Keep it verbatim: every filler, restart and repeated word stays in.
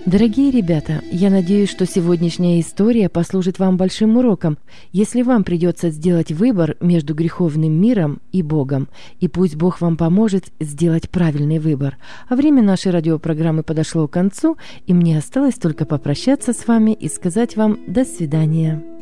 Дорогие ребята, я надеюсь, что сегодняшняя история послужит вам большим уроком, если вам придется сделать выбор между греховным миром и Богом, и пусть Бог вам поможет сделать правильный выбор. А время нашей радиопрограммы подошло к концу, и мне осталось только попрощаться с вами и сказать вам «до свидания».